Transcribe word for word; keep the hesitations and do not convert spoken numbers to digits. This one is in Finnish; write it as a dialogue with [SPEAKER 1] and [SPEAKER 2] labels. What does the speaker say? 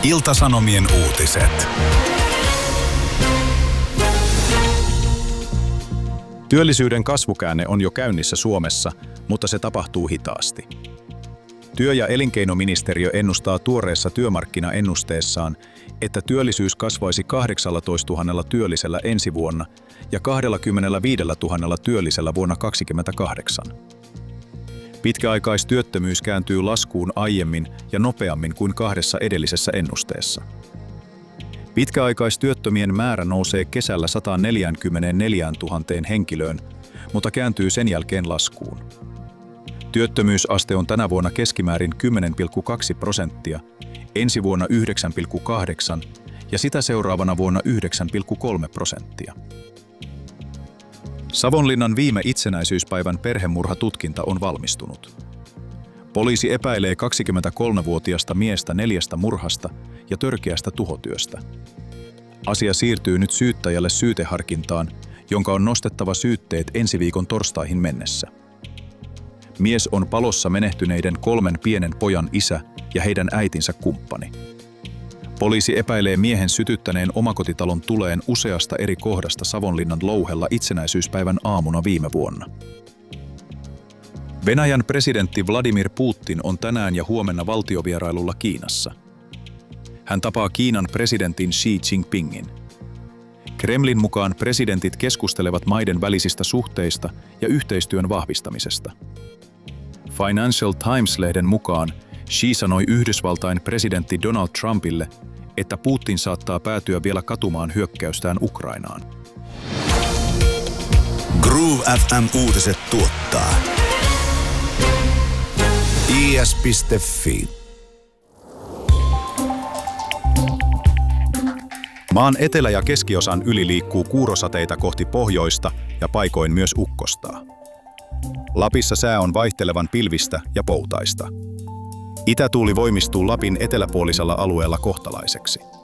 [SPEAKER 1] Ilta-Sanomien uutiset.
[SPEAKER 2] Työllisyyden kasvukäänne on jo käynnissä Suomessa, mutta se tapahtuu hitaasti. Työ- ja elinkeinoministeriö ennustaa tuoreessa työmarkkinaennusteessaan, että työllisyys kasvaisi kahdeksallatoistatuhannella työllisellä ensi vuonna ja kaksikymmentäviisituhatta työllisellä vuonna kaksikymmentäkahdeksan. Pitkäaikaistyöttömyys kääntyy laskuun aiemmin ja nopeammin kuin kahdessa edellisessä ennusteessa. Pitkäaikaistyöttömien määrä nousee kesällä sataanneljäänkymmeneenneljääntuhanteen henkilöön, mutta kääntyy sen jälkeen laskuun. Työttömyysaste on tänä vuonna keskimäärin kymmenen pilkku kaksi prosenttia, ensi vuonna yhdeksän pilkku kahdeksan ja sitä seuraavana vuonna yhdeksän pilkku kolme prosenttia. Savonlinnan viime itsenäisyyspäivän perhemurhatutkinta on valmistunut. Poliisi epäilee kaksikymmentäkolmevuotiasta miestä neljästä murhasta ja törkeästä tuhotyöstä. Asia siirtyy nyt syyttäjälle syyteharkintaan, jonka on nostettava syytteet ensi viikon torstaihin mennessä. Mies on palossa menehtyneiden kolmen pienen pojan isä ja heidän äitinsä kumppani. Poliisi epäilee miehen sytyttäneen omakotitalon tuleen useasta eri kohdasta Savonlinnan louhella itsenäisyyspäivän aamuna viime vuonna. Venäjän presidentti Vladimir Putin on tänään ja huomenna valtiovierailulla Kiinassa. Hän tapaa Kiinan presidentin Xi Jinpingin. Kremlin mukaan presidentit keskustelevat maiden välisistä suhteista ja yhteistyön vahvistamisesta. Financial Times-lehden mukaan Xi sanoi Yhdysvaltain presidentti Donald Trumpille, että Putin saattaa päätyä vielä katumaan hyökkäystään Ukrainaan.
[SPEAKER 1] Groove F M-uutiset tuottaa I S piste Fi.
[SPEAKER 2] Maan etelä- ja keskiosan yli liikkuu kuurosateita kohti pohjoista ja paikoin myös ukkostaa. Lapissa sää on vaihtelevan pilvistä ja poutaista. Itätuuli voimistuu Lapin eteläpuolisella alueella kohtalaiseksi.